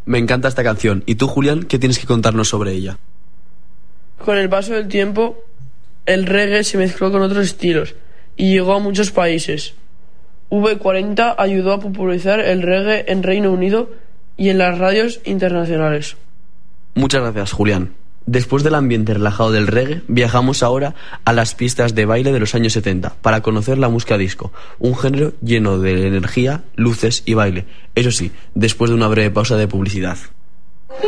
Me encanta esta canción. ¿Y tú, Julián, qué tienes que contarnos sobre ella? Con el paso del tiempo, el reggae se mezcló con otros estilos y llegó a muchos países. V40 ayudó a popularizar el reggae en Reino Unido y en las radios internacionales. Muchas gracias, Julián. Después del ambiente relajado del reggae, viajamos ahora a las pistas de baile de los años 70 para conocer la música disco, un género lleno de energía, luces y baile. Eso sí, después de una breve pausa de publicidad.